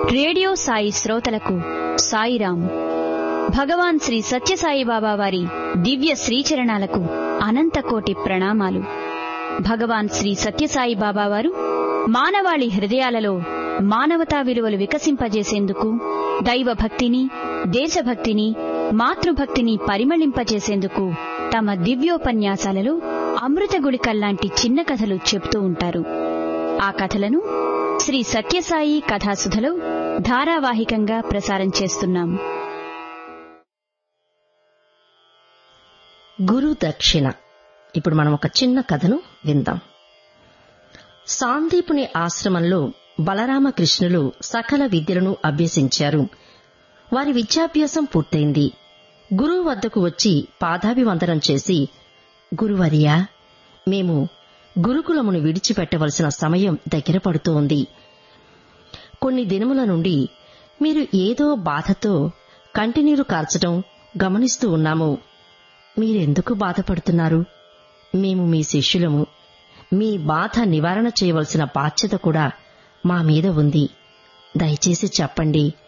Radio Sai శ్రోతలకు సాయిరాం. భగవాన్ శ్రీ సత్యసాయిబాబా వారి దివ్య శ్రీచరణాలకు అనంతకోటి ప్రణామాలు. భగవాన్ శ్రీ సత్యసాయిబాబా వారు మానవాళి హృదయాలలో మానవతా విలువలు వికసింపజేసేందుకు, దైవభక్తిని, దేశభక్తిని, మాతృభక్తిని పరిమళింపజేసేందుకు తమ దివ్యోపన్యాసాలలో అమృత గుళికల్లాంటి చిన్న కథలు చెప్తూ ఉంటారు. ఆ కథలను శ్రీ సత్యసాయి కథాసుధలో ధారావాహికంగా ప్రసారం చేస్తున్నాం. గురు దక్షిణ. ఇప్పుడు మనం ఒక చిన్న కథను విందాం. సాందీపుని ఆశ్రమంలో బలరామకృష్ణులు సకల విద్యలను అభ్యసించారు. వారి విద్యాభ్యాసం పూర్తయింది. గురువు వద్దకు వచ్చి పాదాభివందనం చేసి, గురువర్యా, మేము గురుకులమును విడిచిపెట్టవలసిన సమయం దగ్గర పడుతూ ఉంది. కొన్ని దినముల నుండి మీరు ఏదో బాధతో కంటినీరు కార్చటం గమనిస్తూ ఉన్నాము. మీరెందుకు బాధపడుతున్నారు? మేము మీ శిష్యులము. మీ బాధ నివారణ చేయవలసిన బాధ్యత కూడా మా మీద ఉంది. దయచేసి చెప్పండి